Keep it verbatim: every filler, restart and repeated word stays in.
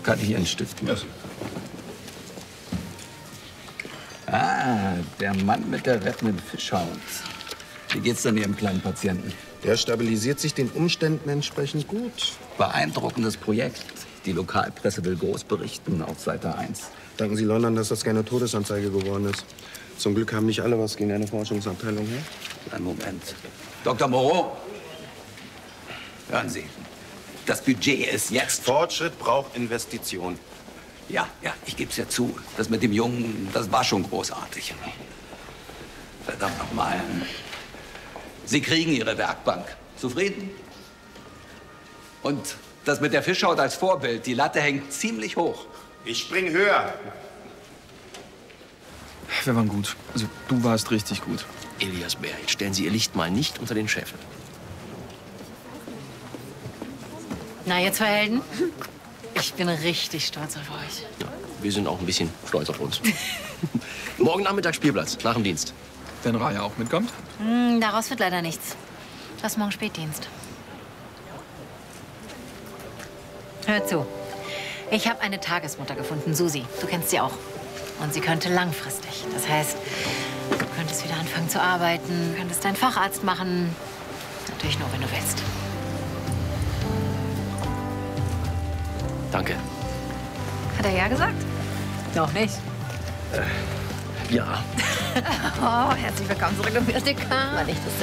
Kann ich Ihren Stift Ja. Ah, der Mann mit der rettenden Fischhaut. Wie geht's denn Ihrem kleinen Patienten? Der stabilisiert sich den Umständen entsprechend gut. Beeindruckendes Projekt. Die Lokalpresse will groß berichten auf Seite eins. Danken Sie London, dass das keine Todesanzeige geworden ist. Zum Glück haben nicht alle was gegen eine Forschungsabteilung her. Einen Moment. Doktor Moreau, hören Sie. Das Budget ist jetzt... Fortschritt braucht Investition. Ja, ja, ich gebe es ja zu. Das mit dem Jungen, das war schon großartig. Verdammt noch mal. Sie kriegen Ihre Werkbank. Zufrieden? Und das mit der Fischhaut als Vorbild, die Latte hängt ziemlich hoch. Ich spring höher. Wir waren gut. Also, du warst richtig gut. Elias Bär, jetzt stellen Sie Ihr Licht mal nicht unter den Scheffel. Na, ihr zwei Helden? Ich bin richtig stolz auf euch. Ja, wir sind auch ein bisschen stolz auf uns. Morgen Nachmittag Spielplatz, nach dem Dienst. Wenn Raya auch mitkommt? Hm, daraus wird leider nichts. Du hast morgen Spätdienst. Hör zu. Ich habe eine Tagesmutter gefunden, Susi. Du kennst sie auch. Und sie könnte langfristig. Das heißt, du könntest wieder anfangen zu arbeiten, könntest deinen Facharzt machen. Natürlich nur, wenn du willst. Danke. Hat er ja gesagt? Noch nicht. Äh, ja. Oh, herzlich willkommen zurück im Mystica. War nicht das